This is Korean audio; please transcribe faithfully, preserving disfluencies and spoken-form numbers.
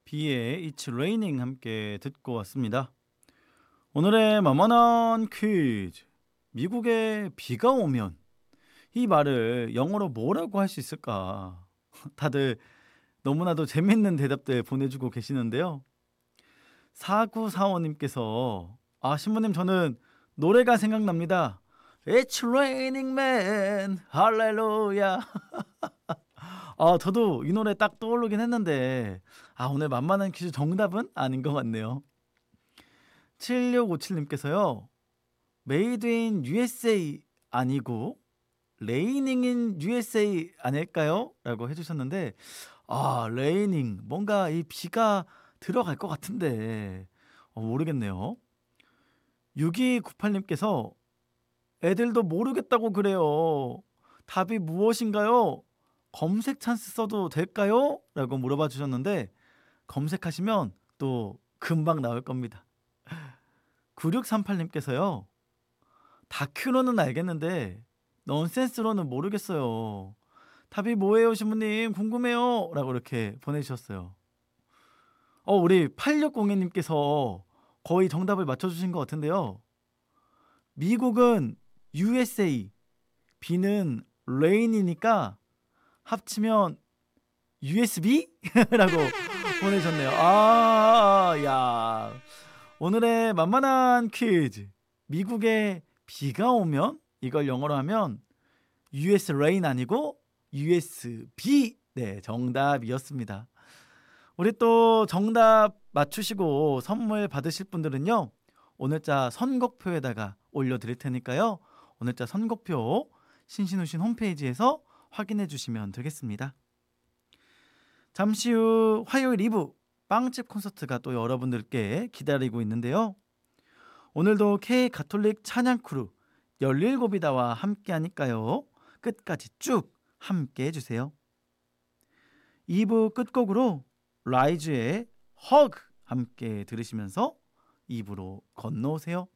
비의 It's Raining 함께 듣고 왔습니다. 오늘의 만만한 퀴즈. 미국에 비가 오면 이 말을 영어로 뭐라고 할 수 있을까? 다들 너무나도 재밌는 대답들 보내주고 계시는데요. 사구사오님께서 아 신부님 저는 노래가 생각납니다. It's raining man, 할렐루야. 아 저도 이 노래 딱 떠오르긴 했는데 아 오늘 만만한 퀴즈 정답은 아닌 것 같네요. 칠육오칠님께서요. Made in 유에스에이 아니고 Raining in 유에스에이 아닐까요? 라고 해주셨는데 아 레이닝 뭔가 이 비가 들어갈 것 같은데 어, 모르겠네요. 육이구팔님께서 애들도 모르겠다고 그래요. 답이 무엇인가요? 검색 찬스 써도 될까요? 라고 물어봐 주셨는데 검색하시면 또 금방 나올 겁니다. 구육삼팔님께서요. 다큐로는 알겠는데 넌센스로는 모르겠어요. 답이 뭐예요, 신부님? 궁금해요. 라고 이렇게 보내주셨어요. 어, 우리 팔육공이님께서 거의 정답을 맞춰주신 것 같은데요. 미국은 유에스에이, B는 레인이니까 합치면 유에스비? 라고 보내셨네요. 아, 야. 오늘의 만만한 퀴즈. 미국에 비가 오면 이걸 영어로 하면 유에스 레인 아니고 유에스비. 네, 정답이었습니다. 우리 또 정답 맞추시고 선물 받으실 분들은요. 오늘자 선곡표에다가 올려드릴 테니까요. 오늘자 선곡표 신신우신 홈페이지에서 확인해 주시면 되겠습니다. 잠시 후 화요일 이 부 빵집 콘서트가 또 여러분들께 기다리고 있는데요. 오늘도 K 가톨릭 찬양 크루 열일곱이다와 함께 하니까요. 끝까지 쭉 함께 해주세요. 이 부 끝곡으로 라이즈의 허그 함께 들으시면서 이 부로 건너오세요.